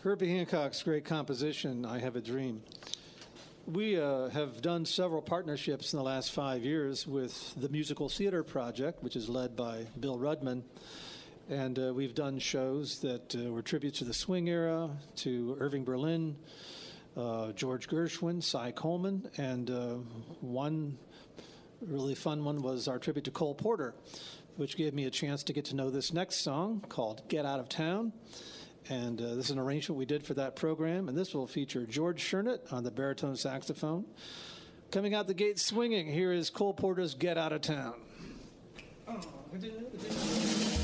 Herbie Hancock's great composition, I Have a Dream. We have done several partnerships in the last 5 years with the Musical Theater Project, which is led by Bill Rudman. And we've done shows that were tributes to the swing era, to Irving Berlin, George Gershwin, Cy Coleman, and one really fun one was our tribute to Cole Porter, which gave me a chance to get to know this next song called Get Out of Town. And this is an arrangement we did for that program, and this will feature George Shernett on the baritone saxophone. Coming out the gate swinging, here is Cole Porter's Get Out of Town.